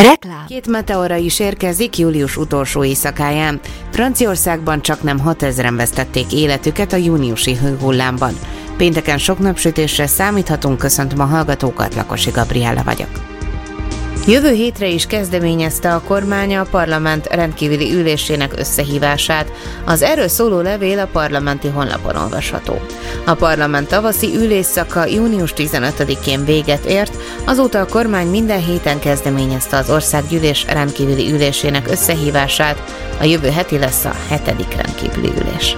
Reklám. 2 meteora is érkezik július utolsó éjszakáján. Franciaországban csaknem 6000-en vesztették életüket a júniusi hőhullámban. Pénteken sok napsütésre számíthatunk, köszöntöm a hallgatókat, Lakosi Gabriella vagyok. Jövő hétre is kezdeményezte a kormány a parlament rendkívüli ülésének összehívását. Az erről szóló levél a parlamenti honlapon olvasható. A parlament tavaszi ülésszaka június 15-én véget ért, azóta a kormány minden héten kezdeményezte az országgyűlés rendkívüli ülésének összehívását, a jövő heti lesz a 7. rendkívüli ülés.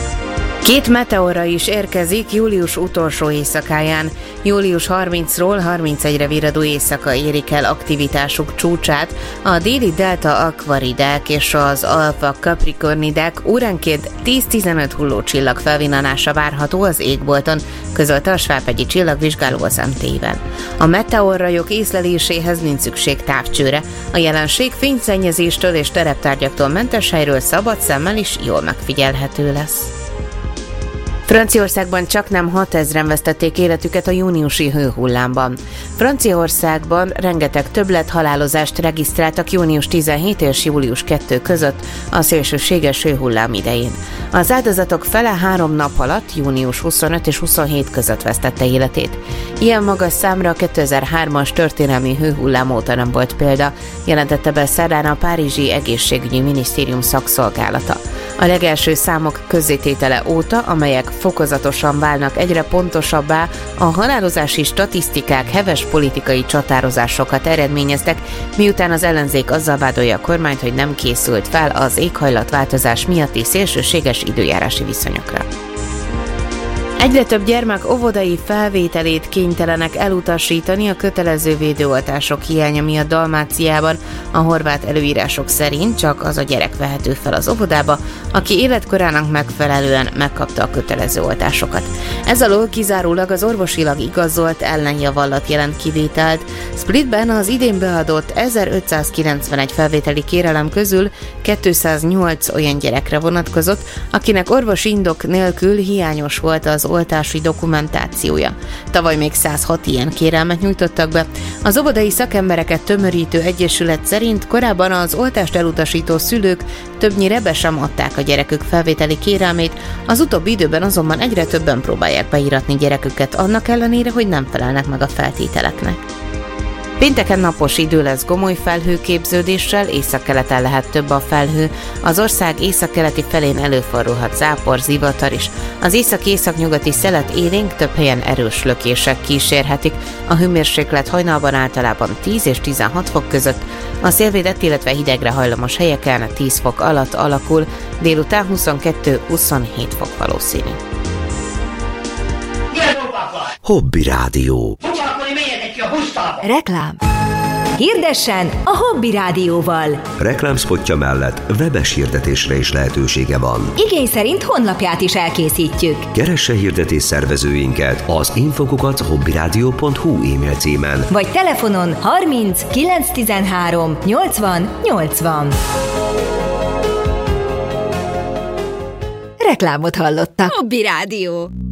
2 meteora is érkezik július utolsó éjszakáján. Július 30-ról 31-re virradó éjszaka érik el aktivitásuk csúcsát. A déli delta akvaridák és az alfa capricornidák óránként 10-15 hullócsillag felvillanása várható az égbolton, közölte a svábhegyi csillagvizsgáló az MT-vel. A meteorrajok észleléséhez nincs szükség távcsőre. A jelenség fényszennyezéstől és tereptárgyaktól mentes helyről szabad szemmel is jól megfigyelhető lesz. Franciaországban csaknem 6000-en vesztették életüket a júniusi hőhullámban. Franciaországban rengeteg többlethalálozást regisztráltak június 17 és július 2 között a szélsőséges hőhullám idején. Az áldozatok fele 3 nap alatt, június 25 és 27 között vesztette életét. Ilyen magas számra a 2003-as történelmi hőhullám óta nem volt példa, jelentette be szerdán a Párizsi Egészségügyi Minisztérium szakszolgálata. A legelső számok közzététele óta, amelyek fokozatosan válnak egyre pontosabbá, a halálozási statisztikák heves politikai csatározásokat eredményeztek, miután az ellenzék azzal vádolja a kormányt, hogy nem készült fel az éghajlatváltozás miatti szélsőséges időjárási viszonyokra. Egyre több gyermek óvodai felvételét kénytelenek elutasítani a kötelező védőoltások hiánya miatt Dalmáciában. A horvát előírások szerint csak az a gyerek vehető fel az óvodába, aki életkorának megfelelően megkapta a kötelező oltásokat. Ez alól kizárólag az orvosilag igazolt ellenjavallat jelent kivételt. Splitben az idén beadott 1591 felvételi kérelem közül 208 olyan gyerekre vonatkozott, akinek orvosi indok nélkül hiányos volt az oltási dokumentációja. Tavaly még 106 ilyen kérelmet nyújtottak be. Az óvodai szakembereket tömörítő egyesület szerint korábban az oltást elutasító szülők többnyire be sem adták a gyerekük felvételi kérelmét, az utóbbi időben azonban egyre többen próbálják beíratni gyereküket annak ellenére, hogy nem felelnek meg a feltételeknek. Pénteken napos idő lesz gomoly felhőképződéssel, északkeleten lehet több a felhő, az ország északkeleti felén előfordulhat zápor, zivatar is. Az észak-északnyugati szelet élénk, több helyen erős lökések kísérhetik, a hőmérséklet hajnalban általában 10 és 16 fok között, a szélvédett, illetve hidegre hajlamos helyeken 10 fok alatt alakul, délután 22-27 fok valószínű. Hobby Rádió. Reklám. Hirdessen a Hobby Rádióval. Reklámszpotja mellett webes hirdetésre is lehetősége van. Igény szerint honlapját is elkészítjük. Keresse hirdetés szervezőinket az info@hobbyradio.hu e-mail címen. Vagy telefonon 30 913 80 80. Reklámot hallottak. Hobby Rádió.